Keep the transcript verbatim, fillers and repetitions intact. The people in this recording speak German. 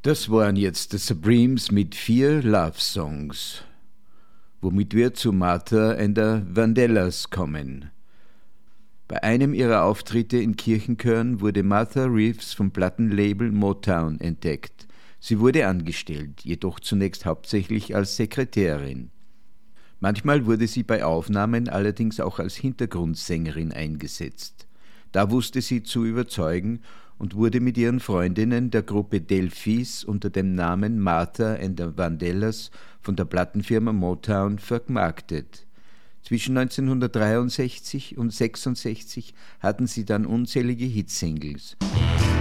Das waren jetzt The Supremes mit vier Love Songs, womit wir zu Martha and the Vandellas kommen. Bei einem ihrer Auftritte in Kirchenchören wurde Martha Reeves vom Plattenlabel Motown entdeckt. Sie wurde angestellt, jedoch zunächst hauptsächlich als Sekretärin. Manchmal wurde sie bei Aufnahmen allerdings auch als Hintergrundsängerin eingesetzt. Da wusste sie zu überzeugen und wurde mit ihren Freundinnen der Gruppe Delphis unter dem Namen Martha and the Vandellas von der Plattenfirma Motown vermarktet. Zwischen neunzehnhundertdreiundsechzig und sechsundsechzig hatten sie dann unzählige Hitsingles.